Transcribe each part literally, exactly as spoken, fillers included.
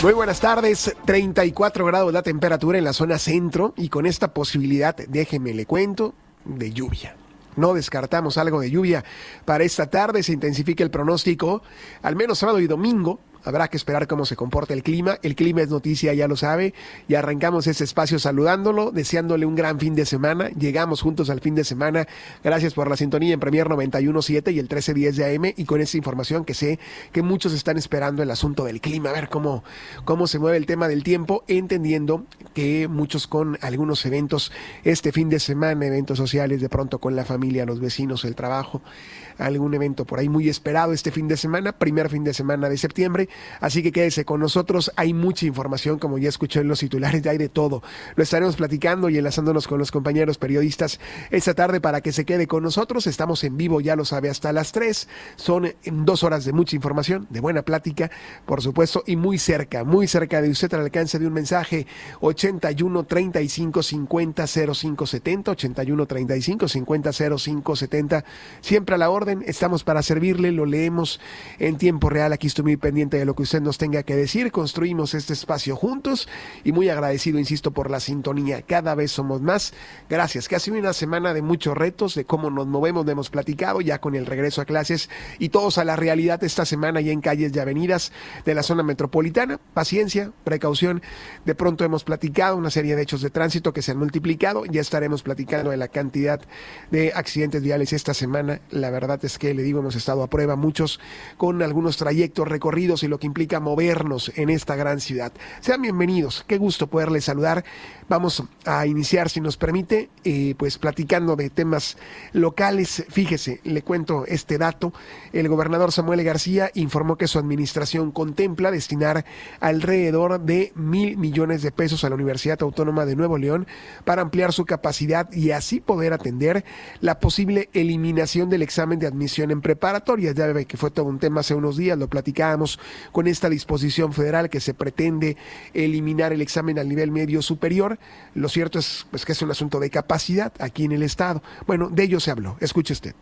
Muy buenas tardes, treinta y cuatro grados la temperatura en la zona centro y con esta posibilidad, déjeme le cuento, de lluvia. No descartamos algo de lluvia para esta tarde, se intensifica el pronóstico, al menos sábado y domingo. Habrá que esperar cómo se comporta el clima. El clima es noticia, ya lo sabe. Y arrancamos este espacio saludándolo, deseándole un gran fin de semana. Llegamos juntos al fin de semana. Gracias por la sintonía en Premier noventa y uno punto siete y el trece diez de A M. Y con esta información que sé que muchos están esperando el asunto del clima. A ver cómo, cómo se mueve el tema del tiempo, entendiendo que muchos con algunos eventos este fin de semana, eventos sociales de pronto con la familia, los vecinos, el trabajo, algún evento por ahí muy esperado este fin de semana, primer fin de semana de septiembre. Así que quédese con nosotros, hay mucha información, como ya escuché en los titulares, ya hay de todo. Lo estaremos platicando y enlazándonos con los compañeros periodistas esta tarde para que se quede con nosotros. Estamos en vivo, ya lo sabe, hasta las tres. Son dos horas de mucha información, de buena plática, por supuesto, y muy cerca, muy cerca de usted al alcance de un mensaje. ochenta y uno, treinta y cinco, cincuenta, cero cinco setenta, ochenta y uno, treinta y cinco, cincuenta, cero cinco setenta. Siempre a la orden, estamos para servirle, lo leemos en tiempo real. Aquí estoy muy pendiente de lo que usted nos tenga que decir. Construimos este espacio juntos y muy agradecido, insisto, por la sintonía. Cada vez somos más. Gracias, que ha sido una semana de muchos retos, de cómo nos movemos, hemos platicado ya con el regreso a clases y todos a la realidad esta semana ya en calles y avenidas de la zona metropolitana. Paciencia, precaución. De pronto hemos platicado una serie de hechos de tránsito que se han multiplicado. Ya estaremos platicando de la cantidad de accidentes viales esta semana. La verdad es que, le digo, hemos estado a prueba muchos con algunos trayectos recorridos y lo que implica movernos en esta gran ciudad. Sean bienvenidos, qué gusto poderles saludar. Vamos a iniciar, si nos permite, eh, pues platicando de temas locales. Fíjese, le cuento este dato. El gobernador Samuel García informó que su administración contempla destinar alrededor de mil millones de pesos a la Universidad Autónoma de Nuevo León para ampliar su capacidad y así poder atender la posible eliminación del examen de admisión en preparatorias. Ya ve que fue todo un tema hace unos días, lo platicábamos con esta disposición federal que se pretende eliminar el examen al nivel medio superior. Lo cierto es pues que es un asunto de capacidad aquí en el estado. Bueno, de ello se habló. Escuche usted.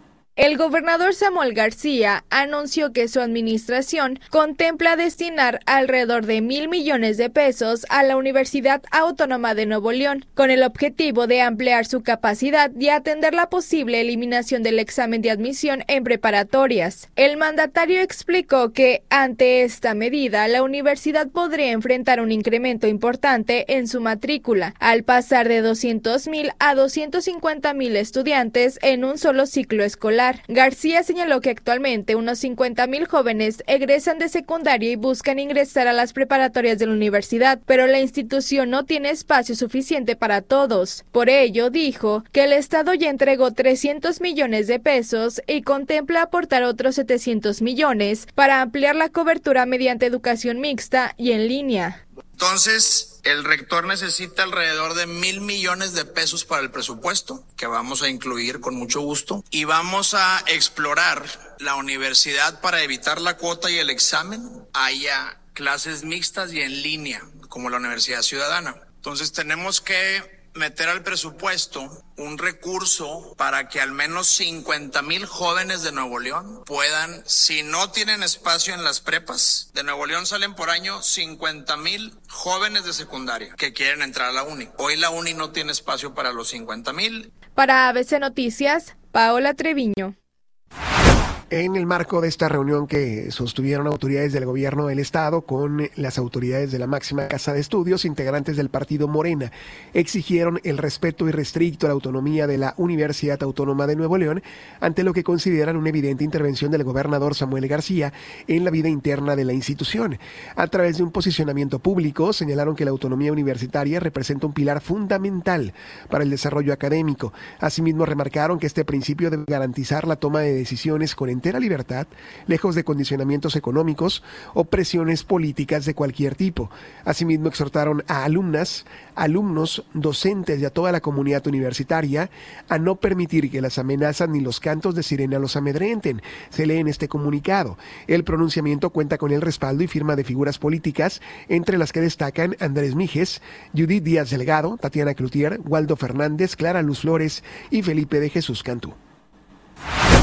El gobernador Samuel García anunció que su administración contempla destinar alrededor de mil millones de pesos a la Universidad Autónoma de Nuevo León, con el objetivo de ampliar su capacidad y atender la posible eliminación del examen de admisión en preparatorias. El mandatario explicó que, ante esta medida, la universidad podría enfrentar un incremento importante en su matrícula, al pasar de doscientos mil a doscientos cincuenta mil estudiantes en un solo ciclo escolar. García señaló que actualmente unos cincuenta mil jóvenes egresan de secundaria y buscan ingresar a las preparatorias de la universidad, pero la institución no tiene espacio suficiente para todos. Por ello, dijo que el Estado ya entregó trescientos millones de pesos y contempla aportar otros setecientos millones para ampliar la cobertura mediante educación mixta y en línea. Entonces, el rector necesita alrededor de mil millones de pesos para el presupuesto, que vamos a incluir con mucho gusto, y vamos a explorar la universidad para evitar la cuota y el examen, haya clases mixtas y en línea, como la Universidad Ciudadana. Entonces, tenemos que meter al presupuesto un recurso para que al menos cincuenta mil jóvenes de Nuevo León puedan, si no tienen espacio en las prepas, de Nuevo León salen por año cincuenta mil jóvenes de secundaria que quieren entrar a la uni. Hoy la uni no tiene espacio para los cincuenta mil. Para A B C Noticias, Paola Treviño. En el marco de esta reunión que sostuvieron autoridades del gobierno del estado con las autoridades de la máxima casa de estudios, integrantes del partido Morena exigieron el respeto irrestricto a la autonomía de la Universidad Autónoma de Nuevo León ante lo que consideran una evidente intervención del gobernador Samuel García en la vida interna de la institución. A través de un posicionamiento público señalaron que la autonomía universitaria representa un pilar fundamental para el desarrollo académico. Asimismo, remarcaron que este principio debe garantizar la toma de decisiones con entera libertad, lejos de condicionamientos económicos o presiones políticas de cualquier tipo. Asimismo, exhortaron a alumnas, alumnos, docentes y a toda la comunidad universitaria a no permitir que las amenazas ni los cantos de sirena los amedrenten. Se lee en este comunicado. El pronunciamiento cuenta con el respaldo y firma de figuras políticas, entre las que destacan Andrés Mijes, Judith Díaz Delgado, Tatiana Cloutier, Waldo Fernández, Clara Luz Flores y Felipe de Jesús Cantú.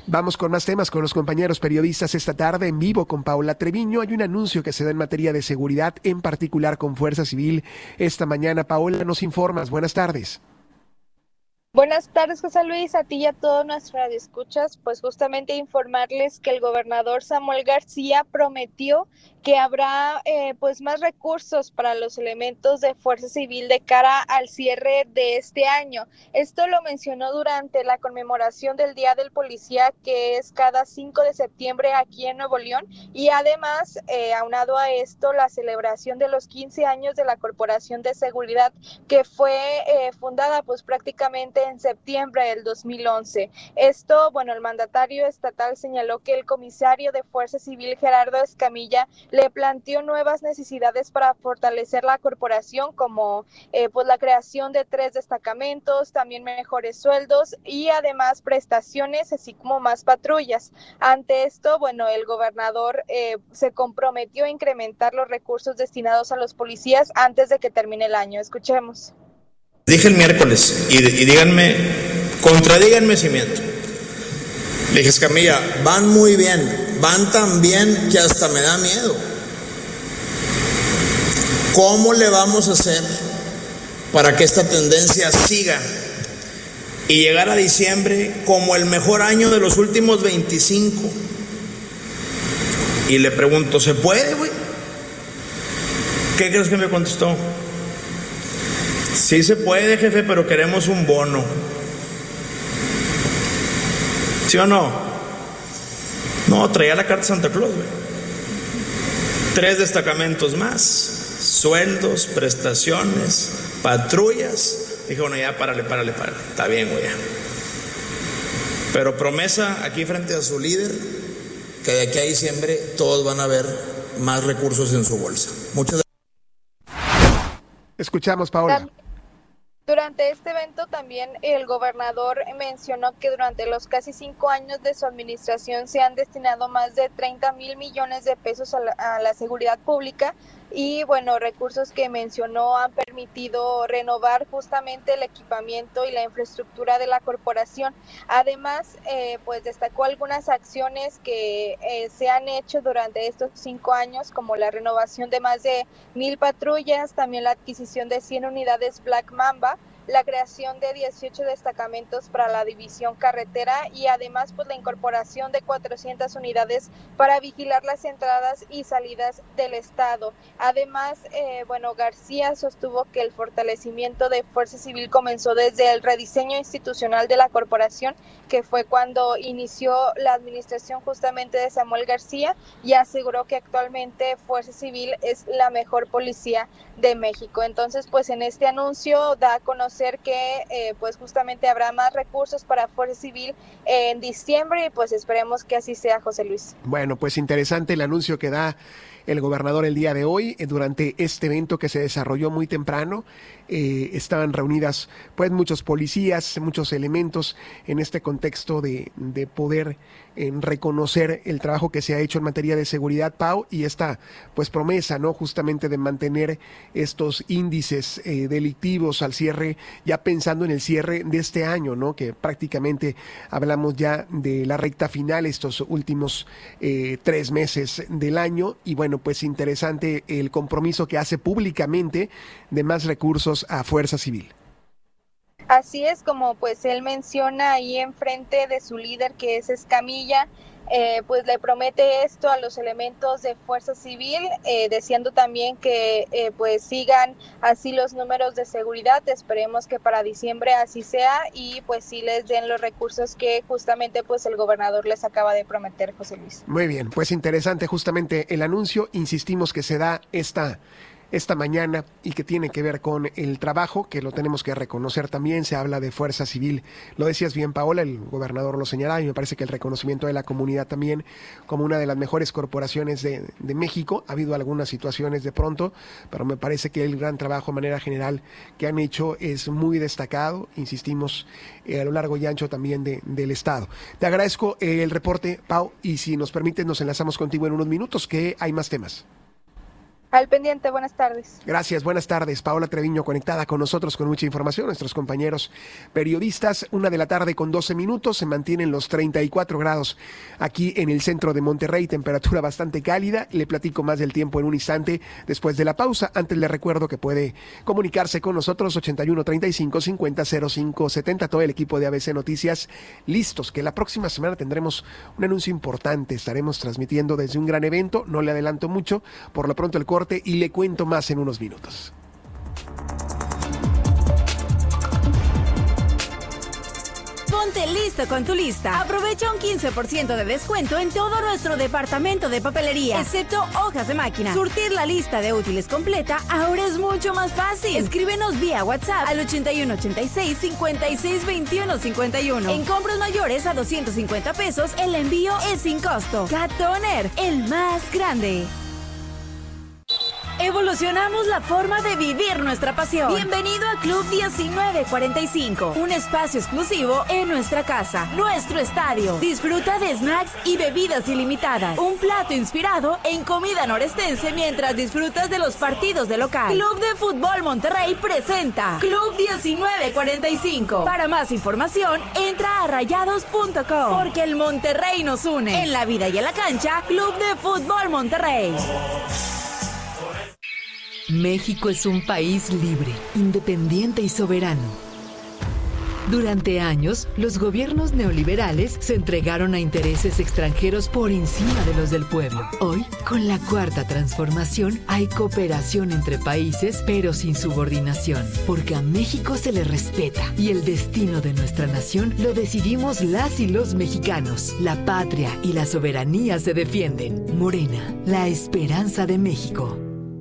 Vamos con más temas con los compañeros periodistas esta tarde en vivo con Paola Treviño. Hay un anuncio que se da en materia de seguridad, en particular con Fuerza Civil. Esta mañana, Paola, nos informas. Buenas tardes. Buenas tardes, José Luis, a ti y a todos nuestros radioescuchas. Pues justamente informarles que el gobernador Samuel García prometió que habrá eh, pues más recursos para los elementos de Fuerza Civil de cara al cierre de este año. Esto lo mencionó durante la conmemoración del Día del Policía, que es cada cinco de septiembre aquí en Nuevo León, y además, eh, aunado a esto, la celebración de los quince años de la Corporación de Seguridad, que fue eh, fundada pues prácticamente en septiembre del dos mil once. Esto, bueno, el mandatario estatal señaló que el comisario de Fuerza Civil, Gerardo Escamilla, le planteó nuevas necesidades para fortalecer la corporación, como eh, pues la creación de tres destacamentos, también mejores sueldos y además prestaciones, así como más patrullas. Ante esto, bueno, el gobernador eh, se comprometió a incrementar los recursos destinados a los policías antes de que termine el año. Escuchemos. Dije el miércoles y, y díganme, contradíganme si miento. Le dije, Escamilla, van muy bien, van tan bien que hasta me da miedo. ¿Cómo le vamos a hacer para que esta tendencia siga y llegar a diciembre como el mejor año de los últimos veinticinco? Y le pregunto, ¿se puede, güey? ¿Qué crees que me contestó? Sí se puede, jefe, pero queremos un bono. ¿Sí o no? No, traía la carta Santa Claus, güey. Tres destacamentos más, sueldos, prestaciones, patrullas. Dije, bueno, ya párale, párale, párale. Está bien, güey. Pero promesa aquí frente a su líder, que de aquí a diciembre todos van a ver más recursos en su bolsa. Muchas gracias. Escuchamos, Paola. Durante este evento también el gobernador mencionó que durante los casi cinco años de su administración se han destinado más de treinta mil millones de pesos a la, a la seguridad pública y bueno, recursos que mencionó han permitido renovar justamente el equipamiento y la infraestructura de la corporación. Además, eh, pues destacó algunas acciones que eh, se han hecho durante estos cinco años, como la renovación de más de mil patrullas, también la adquisición de cien unidades Black Mamba, la creación de dieciocho destacamentos para la división carretera y además pues la incorporación de cuatrocientas unidades para vigilar las entradas y salidas del estado. Además, eh, bueno, García sostuvo que el fortalecimiento de Fuerza Civil comenzó desde el rediseño institucional de la corporación, que fue cuando inició la administración justamente de Samuel García, y aseguró que actualmente Fuerza Civil es la mejor policía de México. Entonces, pues en este anuncio da a conocer que eh, pues justamente habrá más recursos para Fuerza Civil en diciembre y pues esperemos que así sea, José Luis. Bueno, pues interesante el anuncio que da el gobernador el día de hoy eh, durante este evento que se desarrolló muy temprano. Eh, estaban reunidas pues muchos policías, muchos elementos en este contexto de, de poder eh, reconocer el trabajo que se ha hecho en materia de seguridad, Pau, y esta pues promesa, ¿no? Justamente de mantener estos índices eh, delictivos al cierre, ya pensando en el cierre de este año, ¿no? Que prácticamente hablamos ya de la recta final, estos últimos eh, tres meses del año, y bueno, pues interesante el compromiso que hace públicamente de más recursos a Fuerza Civil. Así es, como pues él menciona ahí enfrente de su líder, que es Escamilla, eh, pues le promete esto a los elementos de Fuerza Civil, eh, deseando también que eh, pues sigan así los números de seguridad. Esperemos que para diciembre así sea y pues sí les den los recursos que justamente pues el gobernador les acaba de prometer, José Luis. Muy bien, pues interesante justamente el anuncio. Insistimos que se da esta esta mañana y que tiene que ver con el trabajo, que lo tenemos que reconocer también. Se habla de Fuerza Civil, lo decías bien, Paola, el gobernador lo señalaba, y me parece que el reconocimiento de la comunidad también como una de las mejores corporaciones de, de México. Ha habido algunas situaciones de pronto, pero me parece que el gran trabajo de manera general que han hecho es muy destacado, insistimos, eh, a lo largo y ancho también de, del estado. Te agradezco eh, el reporte, Pau, y si nos permites nos enlazamos contigo en unos minutos, que hay más temas. Al pendiente, buenas tardes. Gracias, buenas tardes. Paola Treviño conectada con nosotros con mucha información. Nuestros compañeros periodistas, una de la tarde con doce minutos, se mantienen los treinta y cuatro grados aquí en el centro de Monterrey, temperatura bastante cálida. Le platico más del tiempo en un instante después de la pausa. Antes le recuerdo que puede comunicarse con nosotros ochenta y uno treinta y cinco cincuenta cero cinco setenta. Todo el equipo de A B C Noticias listos, que la próxima semana tendremos un anuncio importante. Estaremos transmitiendo desde un gran evento, no le adelanto mucho, por lo pronto el corte y le cuento más en unos minutos. Ponte listo con tu lista. Aprovecha un quince por ciento de descuento en todo nuestro departamento de papelería, excepto hojas de máquina. Surtir la lista de útiles completa ahora es mucho más fácil. Escríbenos vía WhatsApp al ochenta y uno ochenta y seis cincuenta y seis veintiuno cincuenta y uno. En compras mayores a doscientos cincuenta pesos, el envío es sin costo. Cat Toner, el más grande. Evolucionamos la forma de vivir nuestra pasión. Bienvenido a Club diecinueve cuarenta y cinco, un espacio exclusivo en nuestra casa, nuestro estadio. Disfruta de snacks y bebidas ilimitadas, un plato inspirado en comida norestense mientras disfrutas de los partidos de local. Club de Fútbol Monterrey presenta Club diecinueve cuarenta y cinco. Para más información, entra a rayados punto com, porque el Monterrey nos une. En la vida y en la cancha, Club de Fútbol Monterrey. México es un país libre, independiente y soberano. Durante años, los gobiernos neoliberales se entregaron a intereses extranjeros por encima de los del pueblo. Hoy, con la Cuarta Transformación, hay cooperación entre países, pero sin subordinación, porque a México se le respeta y el destino de nuestra nación lo decidimos las y los mexicanos. La patria y la soberanía se defienden. Morena, la esperanza de México.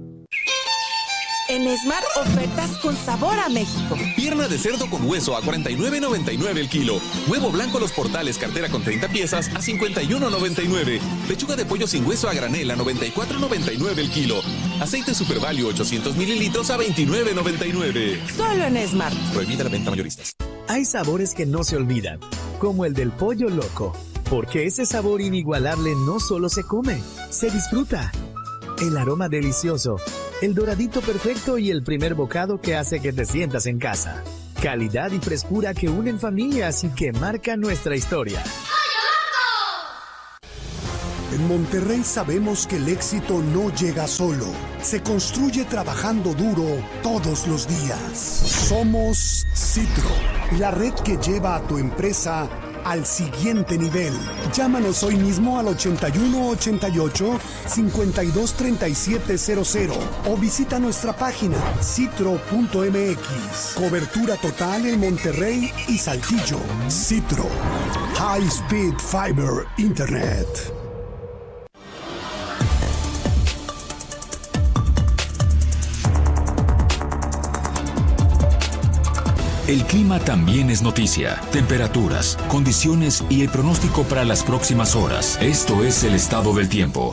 En Esmar, ofertas con sabor a México. Pierna de cerdo con hueso a cuarenta y nueve noventa y nueve el kilo. Huevo blanco Los Portales cartera con treinta piezas a cincuenta y uno noventa y nueve. Pechuga de pollo sin hueso a granel a noventa y cuatro noventa y nueve el kilo. Aceite Super Value ochocientos mililitros a veintinueve noventa y nueve. Solo en Esmar. Prohibida la venta mayoristas. Hay sabores que no se olvidan, como el del pollo loco, porque ese sabor inigualable no solo se come, se disfruta. El aroma delicioso, el doradito perfecto y el primer bocado que hace que te sientas en casa. Calidad y frescura que unen familias y que marcan nuestra historia. En Monterrey sabemos que el éxito no llega solo, se construye trabajando duro todos los días. Somos Citro, la red que lleva a tu empresa al siguiente nivel. Llámanos hoy mismo al ochenta y uno ochenta y ocho cincuenta y dos treinta y siete cero cero o visita nuestra página citro punto m x. Cobertura total en Monterrey y Saltillo. Citro, High Speed Fiber Internet. El clima también es noticia. Temperaturas, condiciones y el pronóstico para las próximas horas. Esto es el estado del tiempo.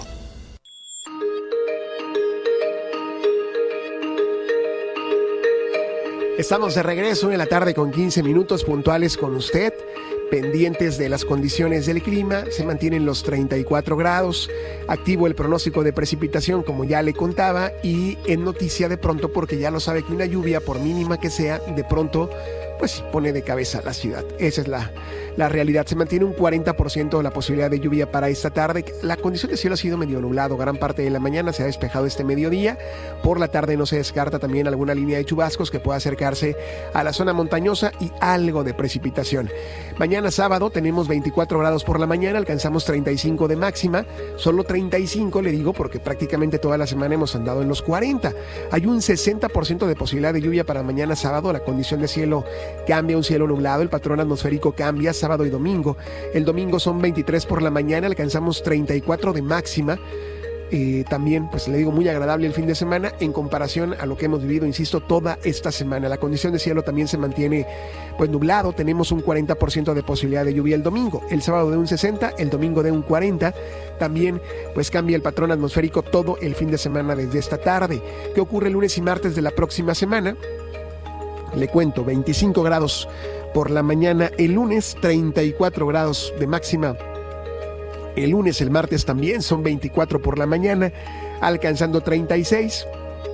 Estamos de regreso en la tarde con quince minutos puntuales con usted, pendientes de las condiciones del clima. Se mantienen los treinta y cuatro grados, activo el pronóstico de precipitación como ya le contaba, y en noticia de pronto, porque ya lo sabe que una lluvia, por mínima que sea, de pronto pues pone de cabeza la ciudad. Esa es la, la realidad. Se mantiene un cuarenta por ciento de la posibilidad de lluvia para esta tarde. La condición de cielo ha sido medio nublado. Gran parte de la mañana se ha despejado este mediodía. Por la tarde no se descarta también alguna línea de chubascos que pueda acercarse a la zona montañosa y algo de precipitación. Mañana sábado tenemos veinticuatro grados por la mañana, alcanzamos treinta y cinco de máxima. Solo treinta y cinco, le digo, porque prácticamente toda la semana hemos andado en los cuarenta. Hay un sesenta por ciento de posibilidad de lluvia para mañana sábado. La condición de cielo cambia, un cielo nublado, el patrón atmosférico cambia sábado y domingo. El domingo son veintitrés por la mañana, alcanzamos treinta y cuatro de máxima. Eh, también, pues le digo, muy agradable el fin de semana en comparación a lo que hemos vivido, insisto, toda esta semana. La condición de cielo también se mantiene pues nublado, tenemos un cuarenta por ciento de posibilidad de lluvia el domingo, el sábado de un sesenta, el domingo de un cuarenta. También pues cambia el patrón atmosférico todo el fin de semana desde esta tarde. ¿Qué ocurre el lunes y martes de la próxima semana? Le cuento, veinticinco grados por la mañana el lunes, treinta y cuatro grados de máxima el lunes, el martes también son veinticuatro por la mañana, alcanzando treinta y seis.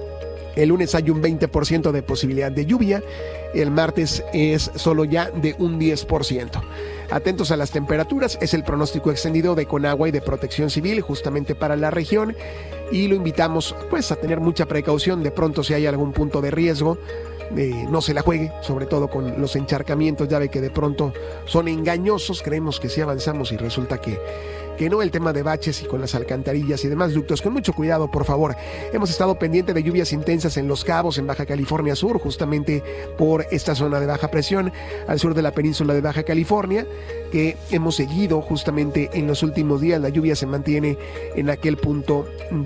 El lunes hay un veinte por ciento de posibilidad de lluvia. El martes es solo ya de un diez por ciento. Atentos a las temperaturas, es el pronóstico extendido de Conagua y de Protección Civil justamente para la región, y lo invitamos pues a tener mucha precaución. De pronto, si hay algún punto de riesgo, eh, no se la juegue, sobre todo con los encharcamientos. Ya ve que de pronto son engañosos, creemos que sí avanzamos y resulta que que no, el tema de baches y con las alcantarillas y demás ductos. Con mucho cuidado, por favor. Hemos estado pendiente de lluvias intensas en Los Cabos, en Baja California Sur, justamente por esta zona de baja presión al sur de la península de Baja California, que hemos seguido justamente en los últimos días. La lluvia se mantiene en aquel punto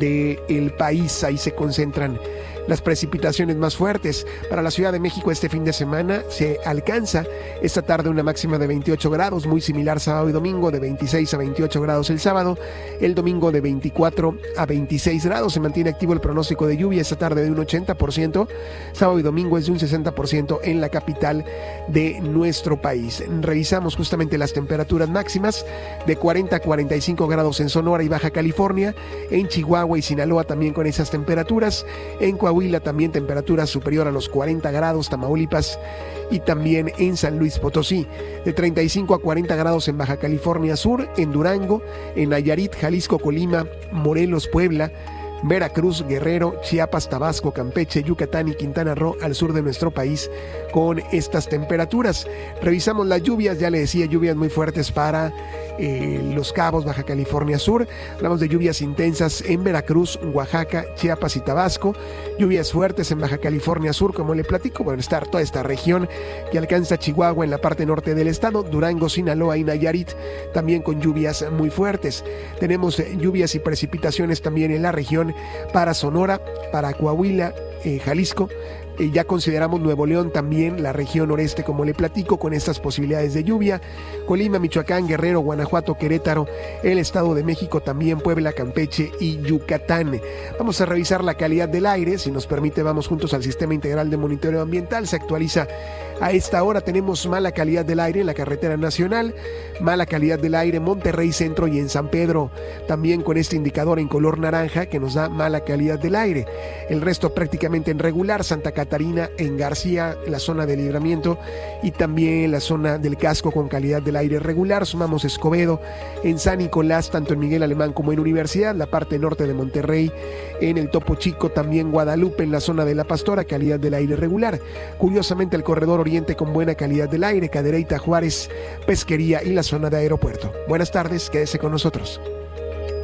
del país, ahí se concentran las precipitaciones más fuertes. Para la Ciudad de México este fin de semana se alcanza esta tarde una máxima de veintiocho grados, muy similar sábado y domingo, de veintiséis a veintiocho grados el sábado, el domingo de veinticuatro a veintiséis grados. Se mantiene activo el pronóstico de lluvia esta tarde de un ochenta por ciento, sábado y domingo es de un sesenta por ciento en la capital de nuestro país. Revisamos justamente las temperaturas máximas de cuarenta a cuarenta y cinco grados en Sonora y Baja California, en Chihuahua y Sinaloa también con esas temperaturas, en Coahuila también temperatura superior a los cuarenta grados, Tamaulipas y también en San Luis Potosí, de treinta y cinco a cuarenta grados en Baja California Sur, en Durango, en Nayarit, Jalisco, Colima, Morelos, Puebla, Veracruz, Guerrero, Chiapas, Tabasco, Campeche, Yucatán y Quintana Roo al sur de nuestro país con estas temperaturas. Revisamos las lluvias, ya le decía, lluvias muy fuertes para eh, Los Cabos, Baja California Sur. Hablamos de lluvias intensas en Veracruz, Oaxaca, Chiapas y Tabasco. Lluvias fuertes en Baja California Sur, como le platico, bueno, está toda esta región que alcanza Chihuahua en la parte norte del estado, Durango, Sinaloa y Nayarit, también con lluvias muy fuertes. Tenemos eh, lluvias y precipitaciones también en la región para Sonora, para Coahuila, eh, Jalisco. Eh, ya consideramos Nuevo León también, la región noreste, como le platico, con estas posibilidades de lluvia. Colima, Michoacán, Guerrero, Guanajuato, Querétaro, el Estado de México también, Puebla, Campeche y Yucatán. Vamos a revisar la calidad del aire. Si nos permite, vamos juntos al Sistema Integral de Monitoreo Ambiental. Se actualiza a esta hora. Tenemos mala calidad del aire en la carretera nacional, mala calidad del aire en Monterrey Centro y en San Pedro, también con este indicador en color naranja que nos da mala calidad del aire. El resto prácticamente en regular. Santa Catarina, en García, la zona de Libramiento y también la zona del Casco con calidad del aire regular. Sumamos Escobedo, en San Nicolás, tanto en Miguel Alemán como en Universidad, la parte norte de Monterrey, en el Topo Chico, también Guadalupe, en la zona de La Pastora, calidad del aire regular. Curiosamente, el corredor oriente con buena calidad del aire, Cadereyta, Juárez, Pesquería y la zona de Aeropuerto. Buenas tardes, quédese con nosotros.